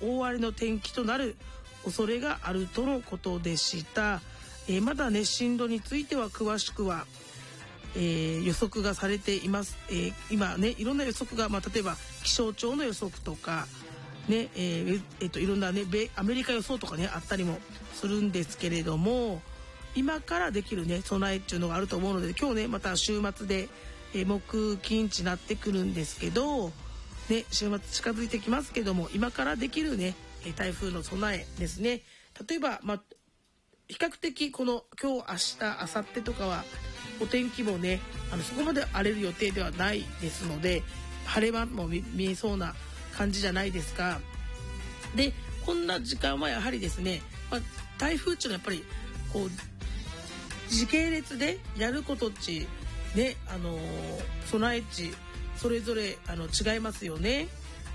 大荒れの天気となる恐れがあるとのことでした。まだね進路については詳しくは、予測がされています。今ねいろんな予測が、例えば気象庁の予測とかね、いろんなねアメリカ予想とかねあったりもするんですけれども、今からできるね備えっていうのがあると思うので、今日ねまた週末で、木金日になってくるんですけどね、週末近づいてきますけども、今からできるね台風の備えですね。例えば比較的この今日明日明後日とかはお天気もねそこまで荒れる予定ではないですので、晴れ間も見えそうな感じじゃないですか。でこんな時間はやはりですね、台風っていうのはやっぱりこう時系列でやることっちね、備えっちそれぞれ違いますよね。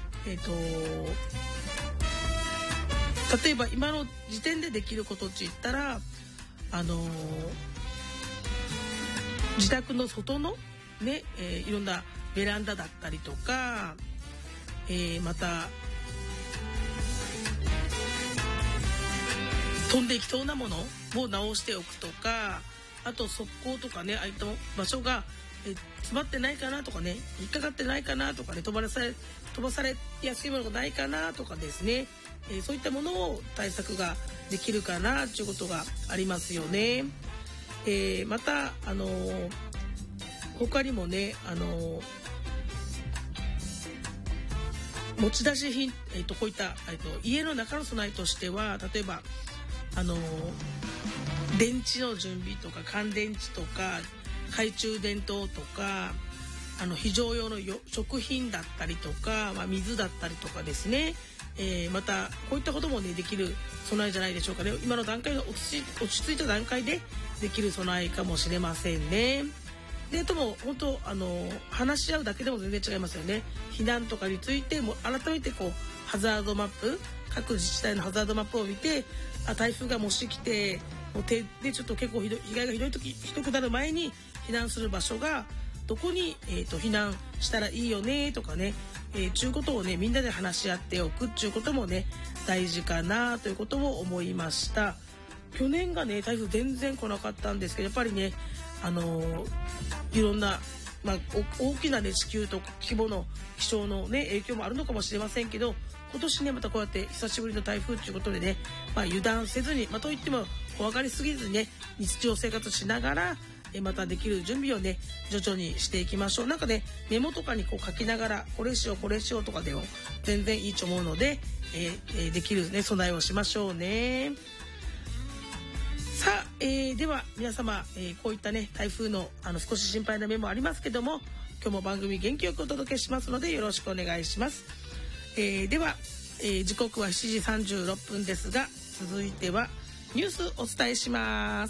例えば今の時点でできることって言ったら自宅の外のね、いろんなベランダだったりとか、また飛んでいきそうなものを直しておくとか、あと側溝とかね、ああいった場所が詰まってないかなとかね、引っかかってないかなとかね、飛ばされやすいものがないかなとかですね、そういったものを対策ができるかなということがありますよね。また他にもね持ち出し品、こういった家の中の備えとしては、例えば電池の準備とか乾電池とか懐中電灯とか非常用の食品だったりとか、水だったりとかですね、またこういったこともねできる備えじゃないでしょうかね。今の段階の落ち着いた段階でできる備えかもしれませんね。でとも本当話し合うだけでも全然違いますよね。避難とかについても改めてハザードマップ、各自治体のハザードマップを見て、台風がもし来てでちょっと結構被害がひどくなる前に避難する場所がどこに、避難したらいいよねとかね、ちゅうことをねみんなで話し合っておくちゅうこともね大事かなということを思いました。去年がね台風全然来なかったんですけど、やっぱりねいろんな、大きなね地球と規模の気象のね影響もあるのかもしれませんけど、今年ねまたこうやって久しぶりの台風ということでね、油断せずに、といっても怖がりすぎずにね日常生活しながらまたできる準備をね徐々にしていきましょう。なんかねメモとかに書きながらこれしようとかでも全然いいと思うので、できるね備えをしましょうね。さあ、では皆様、こういったね台風の少し心配な面もありますけども、今日も番組元気よくお届けしますのでよろしくお願いします。では、時刻は7時36分ですが、続いてはニュースお伝えします。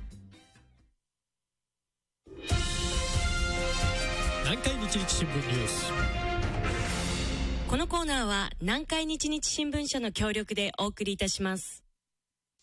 南海日日新聞ニュース。 このコーナーは南海日日新聞社の協力でお送りいたします。